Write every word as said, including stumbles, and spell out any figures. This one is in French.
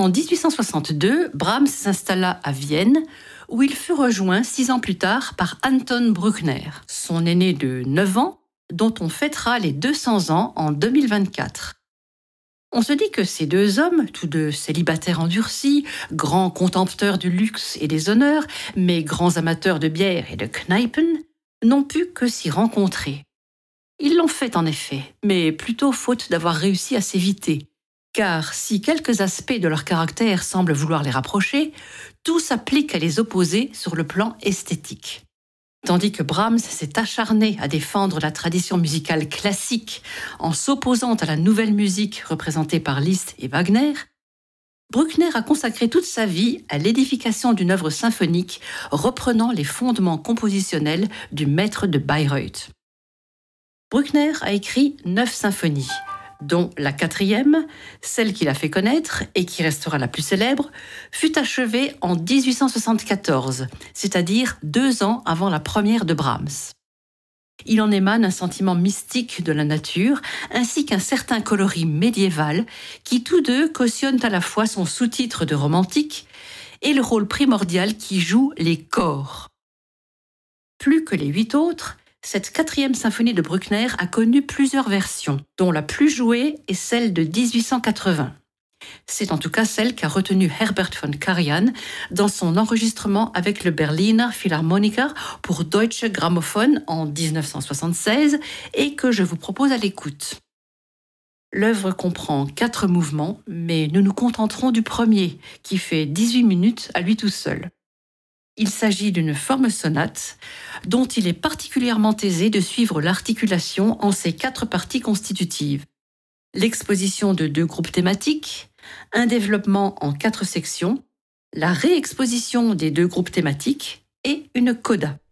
En dix-huit cent soixante-deux, Brahms s'installa à Vienne, où il fut rejoint six ans plus tard par Anton Bruckner, son aîné de neuf ans, dont on fêtera les deux cents ans en deux mille vingt-quatre. On se dit que ces deux hommes, tous deux célibataires endurcis, grands contempteurs du luxe et des honneurs, mais grands amateurs de bière et de Kneipen, n'ont pu que s'y rencontrer. Ils l'ont fait en effet, mais plutôt faute d'avoir réussi à s'éviter. Car si quelques aspects de leur caractère semblent vouloir les rapprocher, tout s'applique à les opposer sur le plan esthétique. Tandis que Brahms s'est acharné à défendre la tradition musicale classique en s'opposant à la nouvelle musique représentée par Liszt et Wagner, Bruckner a consacré toute sa vie à l'édification d'une œuvre symphonique reprenant les fondements compositionnels du maître de Bayreuth. Bruckner a écrit neuf symphonies, dont la quatrième, celle qu'il a fait connaître et qui restera la plus célèbre, fut achevée en dix-huit cent soixante-quatorze, c'est-à-dire deux ans avant la première de Brahms. Il en émane un sentiment mystique de la nature, ainsi qu'un certain coloris médiéval, qui tous deux cautionnent à la fois son sous-titre de romantique et le rôle primordial qui jouent les chors. Plus que les huit autres, cette quatrième symphonie de Bruckner a connu plusieurs versions, dont la plus jouée est celle de dix-huit cent quatre-vingts. C'est en tout cas celle qu'a retenue Herbert von Karajan dans son enregistrement avec le Berliner Philharmoniker pour Deutsche Grammophon en dix-neuf cent soixante-seize et que je vous propose à l'écoute. L'œuvre comprend quatre mouvements, mais nous nous contenterons du premier, qui fait dix-huit minutes à lui tout seul. Il s'agit d'une forme sonate dont il est particulièrement aisé de suivre l'articulation en ses quatre parties constitutives. L'exposition de deux groupes thématiques, un développement en quatre sections, la réexposition des deux groupes thématiques et une coda.